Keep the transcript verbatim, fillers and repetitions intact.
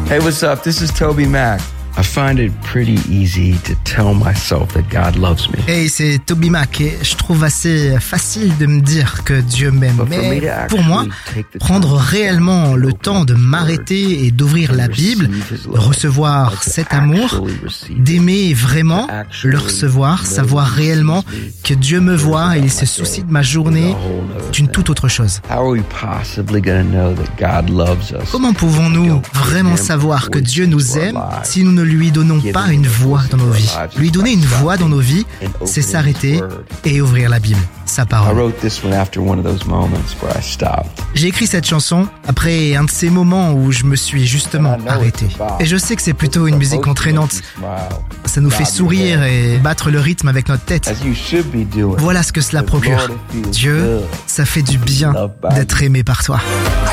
Hey, what's up? This is Toby Mac. I find it pretty easy to tell myself that God loves me. Hey, c'est Toby Mac et je trouve assez facile de me dire que Dieu m'aime. Mais pour moi, prendre réellement le temps de m'arrêter et d'ouvrir la Bible, de recevoir cet amour, d'aimer vraiment, le recevoir, savoir réellement que Dieu me voit et il se soucie de ma journée, c'est une toute autre chose. Comment pouvons-nous vraiment savoir que Dieu nous aime si nous ne lui donnons pas une voix dans nos vies? Lui donner une voix dans nos vies, c'est s'arrêter et ouvrir la Bible, sa parole. J'ai écrit cette chanson après un de ces moments où je me suis justement arrêté. Et je sais que c'est plutôt une musique entraînante. Ça nous fait sourire et battre le rythme avec notre tête. Voilà ce que cela procure. Dieu, ça fait du bien d'être aimé par toi.